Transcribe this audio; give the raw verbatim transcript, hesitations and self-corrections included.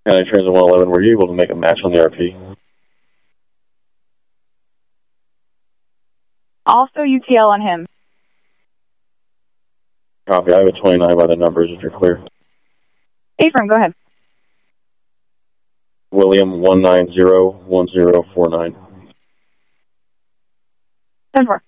County Transit one eleven, were you able to make a match on the R P? Also U T L on him. Copy. I have a twenty-nine by the numbers if you're clear. A-firm, go ahead. William one nine zero one zero four nine. ten four.